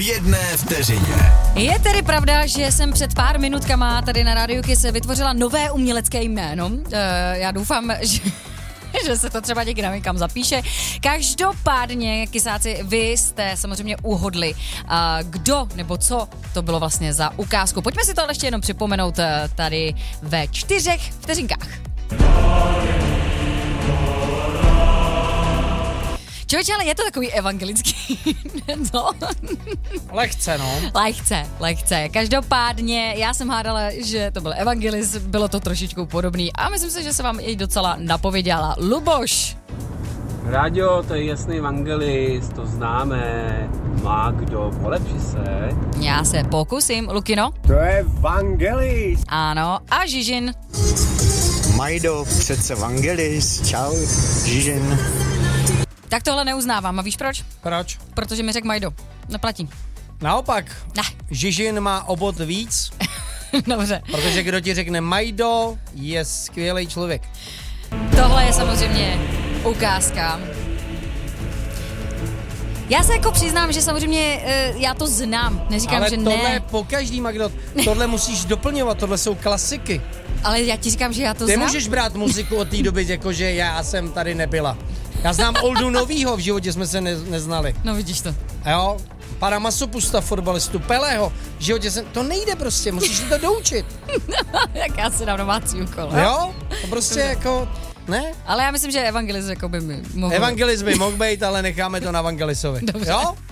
jedné vteřině. Je tedy pravda, že jsem před pár minutkama tady na Rádiu Kiss vytvořila nové umělecké jméno. Já doufám, že se to třeba někde někam zapíše. Každopádně, kysáci, vy jste samozřejmě uhodli, kdo nebo co to bylo vlastně za ukázku. Pojďme si to ještě jenom připomenout tady ve 4 vteřinkách. Člověče, ale je to takový evangelický, no? Lehce, no. Lehce. Každopádně, já jsem hádala, že to byl evangelist, bylo to trošičku podobný a myslím si, že se vám i docela napověděla. Luboš. Rádio, to je jasný evangelist, to známe. Má kdo, polepší se. Já se pokusím. Lukino? To je evangelist. Ano. A Žižin? Majdo, přece evangelist. Čau, Žižin. Tak tohle neuznávám. A víš proč? Proč? Protože mi řekl Majdo. Neplatí. Naopak. Ne. Žižin má obod víc. Dobře. Protože kdo ti řekne Majdo, je skvělý člověk. Tohle je samozřejmě ukázka. Já se jako přiznám, že samozřejmě já to znám. Neříkám, ale že tohle ne. je po každý, Magdo. Tohle musíš doplňovat, tohle jsou klasiky. Ale já ti říkám, že já to Ty znám. můžeš brát muziku od té doby, jakože já jsem tady nebyla. Já znám Oldu Novýho, v životě jsme se neznali. No vidíš to. Jo, pana Masopusta, fotbalistu, Pelého, v životě to nejde prostě, musíš si to doučit. Jak já si dám domácí úkol. Jo, to prostě jako, ne? Ale já myslím, že evangelist jako by mi mohl. Evangelist by mohl být, ale necháme to na Evangelisovi. Dobře. Jo?